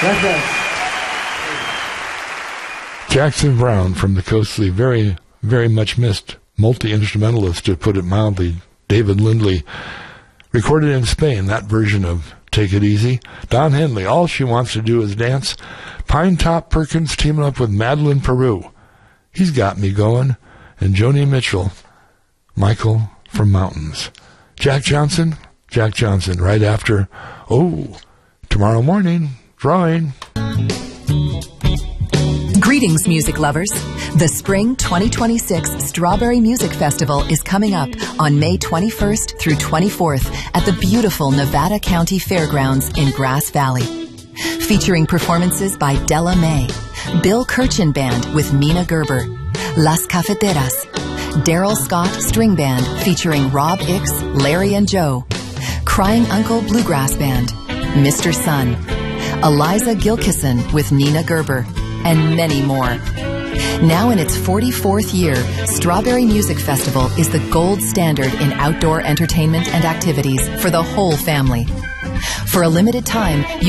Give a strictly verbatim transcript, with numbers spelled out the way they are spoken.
Jackson Browne from the Coastly, very, very much missed multi-instrumentalist, to put it mildly. David Lindley recorded in Spain, that version of Take It Easy. Don Henley, All She Wants to Do Is Dance. Pine Top Perkins teaming up with Madeline Peru. He's Got Me Going. And Joni Mitchell, Michael from Mountains. Jack Johnson, Jack Johnson, right after, oh, tomorrow morning, drawing. Greetings, music lovers. The Spring twenty twenty-six Strawberry Music Festival is coming up on May twenty-first through twenty-fourth at the beautiful Nevada County Fairgrounds in Grass Valley. Featuring performances by Della Mae, Bill Kirchen Band with Nina Gerber, Las Cafeteras, Daryl Scott String Band featuring Rob Ix, Larry and Joe, Crying Uncle Bluegrass Band, Mister Sun, Eliza Gilkison with Nina Gerber, and many more. Now in its forty-fourth year, Strawberry Music Festival is the gold standard in outdoor entertainment and activities for the whole family. For a limited time,